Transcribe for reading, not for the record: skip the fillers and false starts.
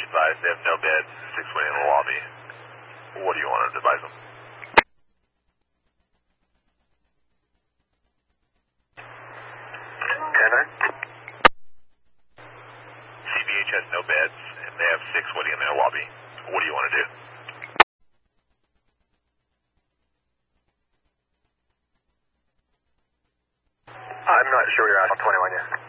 advised they have no beds, 6 waiting in the lobby. What do you want to advise them? CBH has no beds, and they have 6 waiting in their lobby. What do you want to do? I'm not sure you're asking 21 yet.